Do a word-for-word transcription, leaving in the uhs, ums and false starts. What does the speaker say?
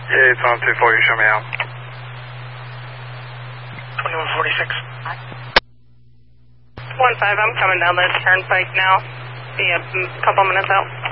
Yeah, it's on two four, you show me out. twenty-one forty-six. one five, I'm coming down the turnpike now. Be a couple minutes out.